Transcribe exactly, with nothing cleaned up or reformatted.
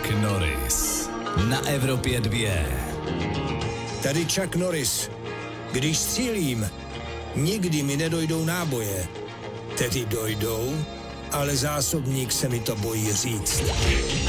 Chuck Norris na Evropě dvě. Tady Chuck Norris. Když střílím, nikdy mi nedojdou náboje. Tedy dojdou, ale zásobník se mi to bojí říct.